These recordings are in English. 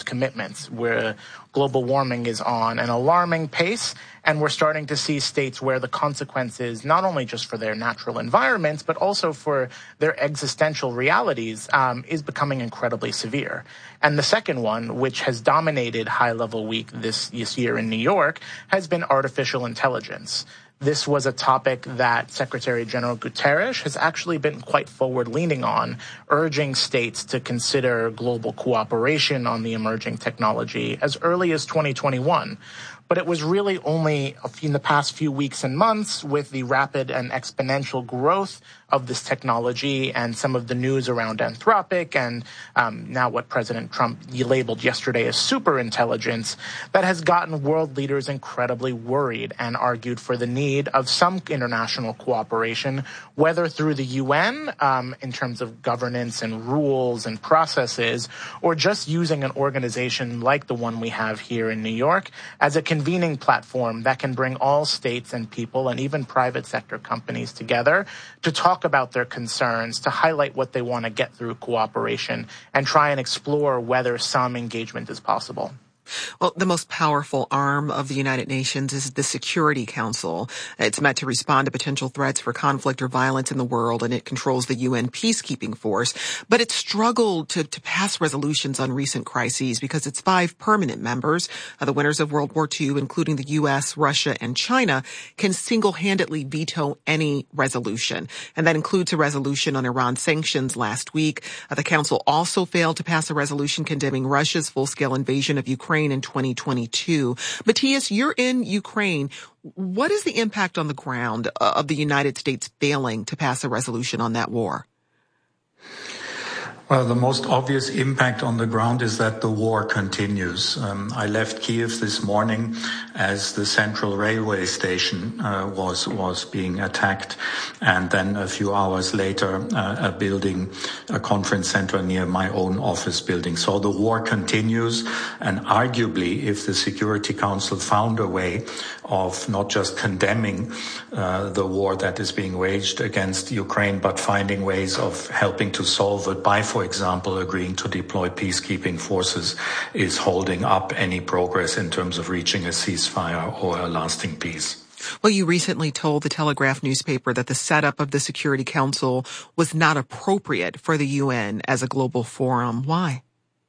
commitments, where global warming is on an alarming pace, and we're starting to see states where the consequences, not only just for their natural environments, but also for their existential realities, is becoming incredibly severe. And the second one, which has dominated High Level Week this year in New York, has been artificial intelligence. This was a topic that Secretary General Guterres has actually been quite forward-leaning on, urging states to consider global cooperation on the emerging technology as early as 2021. But it was really only in the past few weeks and months, with the rapid and exponential growth of this technology and some of the news around Anthropic and now what President Trump labeled yesterday as superintelligence, that has gotten world leaders incredibly worried and argued for the need of some international cooperation, whether through the UN in terms of governance and rules and processes, or just using an organization like the one we have here in New York as a convening platform that can bring all states and people and even private sector companies together to talk about their concerns, to highlight what they want to get through cooperation, and try and explore whether some engagement is possible. Well, the most powerful arm of the United Nations is the Security Council. It's meant to respond to potential threats for conflict or violence in the world, and it controls the UN peacekeeping force. But it's struggled to pass resolutions on recent crises because its 5 permanent members, the winners of World War II, including the U.S., Russia, and China, can single-handedly veto any resolution. And that includes a resolution on Iran sanctions last week. The Council also failed to pass a resolution condemning Russia's full-scale invasion of Ukraine in 2022. Matthias, you're in Ukraine. What is the impact on the ground of the United States failing to pass a resolution on that war? Well, the most obvious impact on the ground is that the war continues. I left Kiev this morning as the central railway station was being attacked, and then a few hours later, a conference center near my own office building. So the war continues, and arguably, if the Security Council found a way of not just condemning the war that is being waged against Ukraine, but finding ways of helping to solve it by, for example, agreeing to deploy peacekeeping forces, is holding up any progress in terms of reaching a ceasefire or a lasting peace. Well, you recently told the Telegraph newspaper that the setup of the Security Council was not appropriate for the UN as a global forum. Why?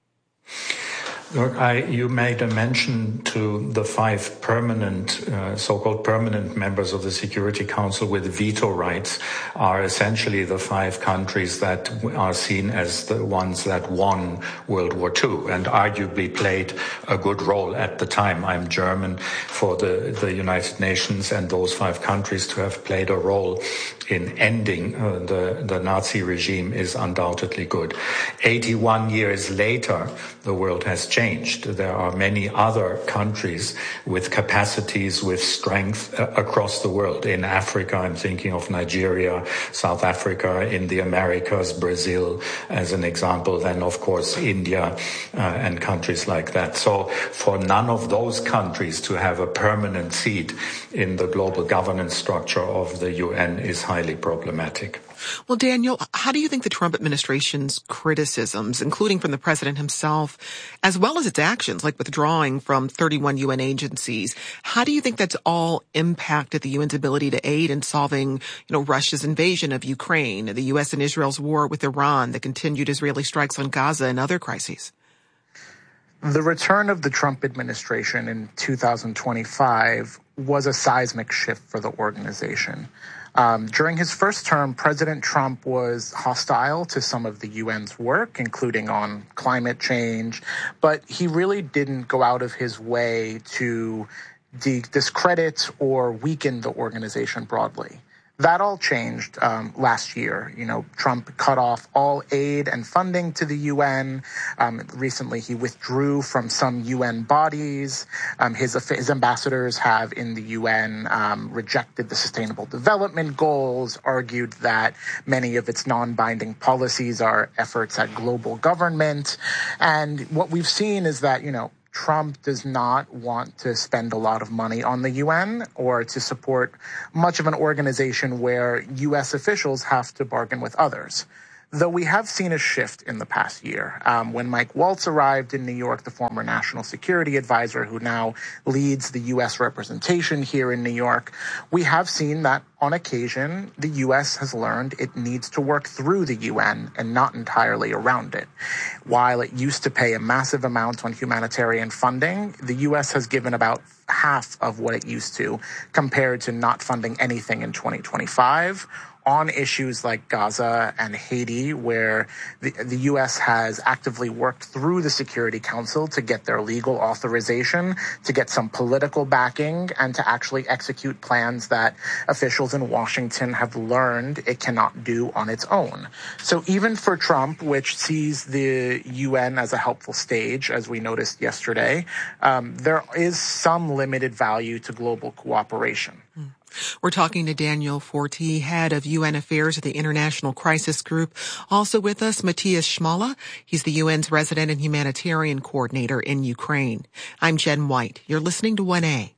Look, you made a mention to the 5 permanent, so-called permanent members of the Security Council with veto rights are essentially the 5 countries that are seen as the ones that won World War II and arguably played a good role at the time. I'm German. For the United Nations and those 5 countries to have played a role in ending the Nazi regime is undoubtedly good. 81 years later, the world has changed. There are many other countries with capacities, with strength across the world. In Africa, I'm thinking of Nigeria, South Africa, in the Americas, Brazil as an example, then of course India and countries like that. So for none of those countries to have a permanent seat in the global governance structure of the UN is highly problematic. Well, Daniel, how do you think the Trump administration's criticisms, including from the president himself, as well as its actions, like withdrawing from 31 UN agencies, how do you think that's all impacted the UN's ability to aid in solving, Russia's invasion of Ukraine, the U.S. and Israel's war with Iran, the continued Israeli strikes on Gaza, and other crises? The return of the Trump administration in 2025 was a seismic shift for the organization. During his first term, President Trump was hostile to some of the UN's work, including on climate change, but he really didn't go out of his way to discredit or weaken the organization broadly. That all changed last year. Trump cut off all aid and funding to the UN. Recently, he withdrew from some UN bodies. His ambassadors have in the UN rejected the Sustainable Development Goals, argued that many of its non-binding policies are efforts at global government. And what we've seen is that, Trump does not want to spend a lot of money on the UN or to support much of an organization where U.S. officials have to bargain with others. Though we have seen a shift in the past year. When Mike Waltz arrived in New York, the former national security advisor who now leads the U.S. representation here in New York, we have seen that on occasion, the U.S. has learned it needs to work through the UN and not entirely around it. While it used to pay a massive amount on humanitarian funding, the U.S. has given about half of what it used to compared to not funding anything in 2025. On issues like Gaza and Haiti, where the U.S. has actively worked through the Security Council to get their legal authorization, to get some political backing, and to actually execute plans that officials in Washington have learned it cannot do on its own. So even for Trump, which sees the UN as a helpful stage, as we noticed yesterday, there is some limited value to global cooperation. We're talking to Daniel Forti, head of UN Affairs at the International Crisis Group. Also with us, Matthias Schmala. He's the UN's resident and humanitarian coordinator in Ukraine. I'm Jen White. You're listening to 1A.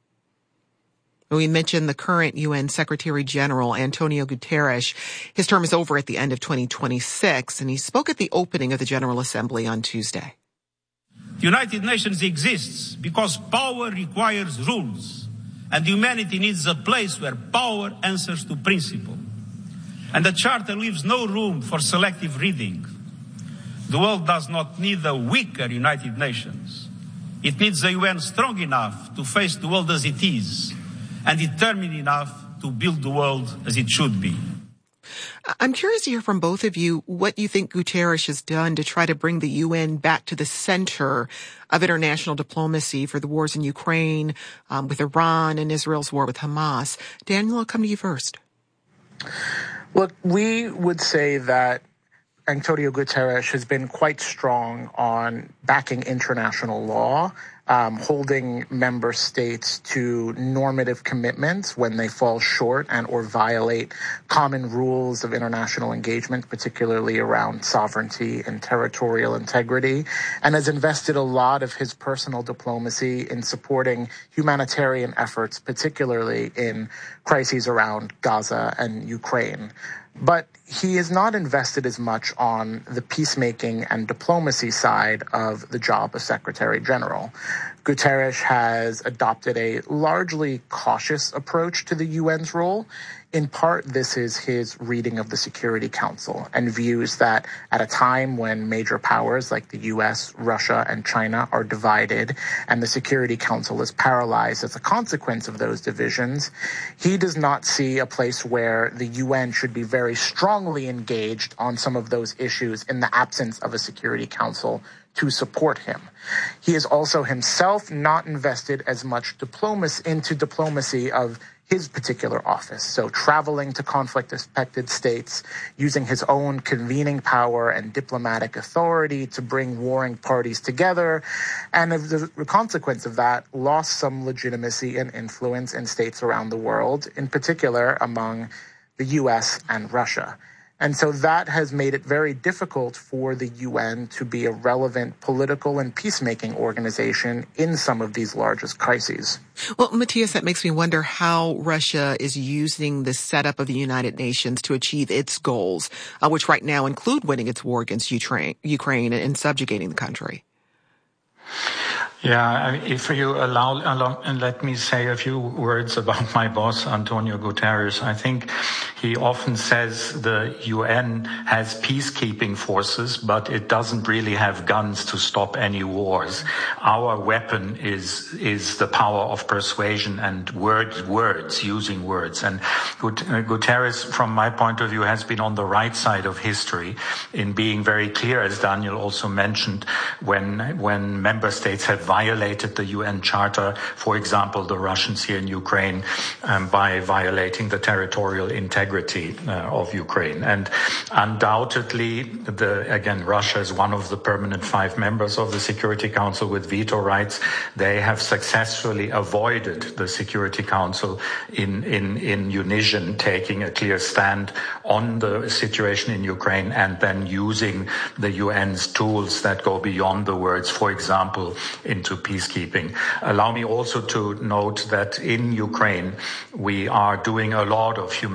We mentioned the current UN Secretary General, Antonio Guterres. His term is over at the end of 2026, and he spoke at the opening of the General Assembly on Tuesday. The United Nations exists because power requires rules. And humanity needs a place where power answers to principle. And the Charter leaves no room for selective reading. The world does not need a weaker United Nations. It needs a UN strong enough to face the world as it is, and determined enough to build the world as it should be. I'm curious to hear from both of you what you think Guterres has done to try to bring the UN back to the center of international diplomacy for the wars in Ukraine, with Iran and Israel's war with Hamas. Daniel, I'll come to you first. Look, we would say that Antonio Guterres has been quite strong on backing international law, holding member states to normative commitments when they fall short and or violate common rules of international engagement, particularly around sovereignty and territorial integrity, and has invested a lot of his personal diplomacy in supporting humanitarian efforts, particularly in crises around Gaza and Ukraine. But he is not invested as much on the peacemaking and diplomacy side of the job of Secretary General. Guterres has adopted a largely cautious approach to the UN's role. In part, this is his reading of the Security Council and views that at a time when major powers like the US, Russia, and China are divided and the Security Council is paralyzed as a consequence of those divisions, he does not see a place where the UN should be very strongly engaged on some of those issues in the absence of a Security Council to support him. He is also himself not invested as much into diplomacy of his particular office. So traveling to conflict-affected states, using his own convening power and diplomatic authority to bring warring parties together, and as a consequence of that, lost some legitimacy and influence in states around the world, in particular among the US and Russia. And so that has made it very difficult for the UN to be a relevant political and peacemaking organization in some of these largest crises. Well, Matthias, that makes me wonder how Russia is using the setup of the United Nations to achieve its goals, which right now include winning its war against Ukraine and subjugating the country. Yeah, if you allow, and let me say a few words about my boss, Antonio Guterres. I think he often says the UN has peacekeeping forces, but it doesn't really have guns to stop any wars. Our weapon is the power of persuasion and using words. And Guterres, from my point of view, has been on the right side of history in being very clear, as Daniel also mentioned, when member states have violated the UN Charter, for example, the Russians here in Ukraine, by violating the territorial integrity of Ukraine. And undoubtedly, Russia is one of the permanent 5 members of the Security Council with veto rights. They have successfully avoided the Security Council in unison, taking a clear stand on the situation in Ukraine and then using the UN's tools that go beyond the words, for example, into peacekeeping. Allow me also to note that in Ukraine, we are doing a lot of humanitarian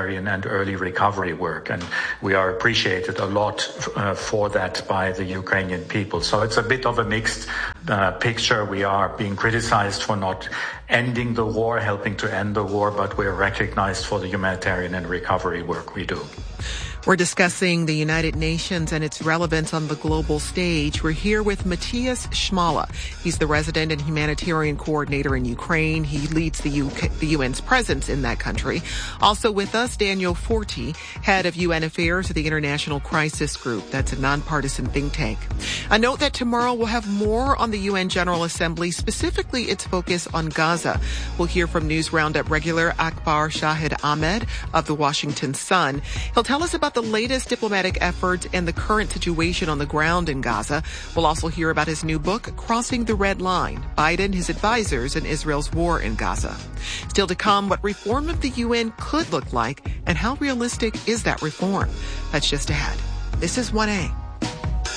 humanitarian and early recovery work. And we are appreciated a lot for that by the Ukrainian people. So it's a bit of a mixed picture. We are being criticized for not ending the war, helping to end the war, but we're recognized for the humanitarian and recovery work we do. We're discussing the United Nations and its relevance on the global stage. We're here with Matthias Schmale. He's the resident and humanitarian coordinator in Ukraine. He leads the UN's presence in that country. Also with us, Daniel Forti, head of UN Affairs at the International Crisis Group. That's a nonpartisan think tank. A note that tomorrow we'll have more on the UN General Assembly, specifically its focus on Gaza. We'll hear from News Roundup regular Akbar Shahid Ahmed of the Washington Sun. He'll tell us about the latest diplomatic efforts and the current situation on the ground in Gaza. We'll also hear about his new book, Crossing the Red Line, Biden, his advisors, and Israel's war in Gaza. Still to come, what reform of the UN could look like and how realistic is that reform? That's just ahead. This is 1A.